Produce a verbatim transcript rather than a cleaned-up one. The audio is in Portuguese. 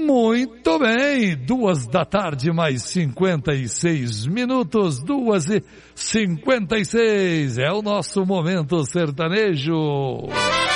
Muito bem, duas da tarde mais cinquenta e seis minutos, duas e cinquenta e seis, é o nosso Momento Sertanejo.